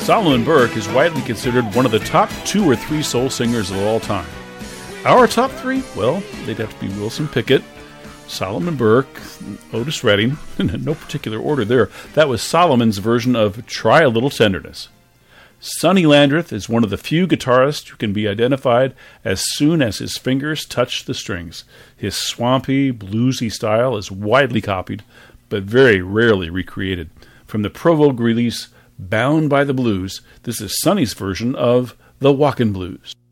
Solomon Burke is widely considered one of the top 2 or 3 soul singers of all time. Our top 3? Well, they'd have to be Wilson Pickett, Solomon Burke, Otis Redding, in no particular order there. That was Solomon's version of Try a Little Tenderness. Sonny Landreth is one of the few guitarists who can be identified as soon as his fingers touch the strings. His swampy, bluesy style is widely copied, but very rarely recreated. From the Provogue release, Bound by the Blues, this is Sonny's version of The Walkin' Blues.